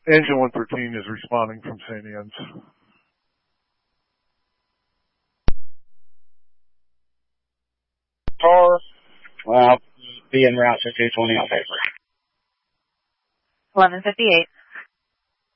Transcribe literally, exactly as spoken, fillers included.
Engine one thirteen is responding from Saint Anne's. Car, well, be en route to two twenty on paper. eleven fifty-eight.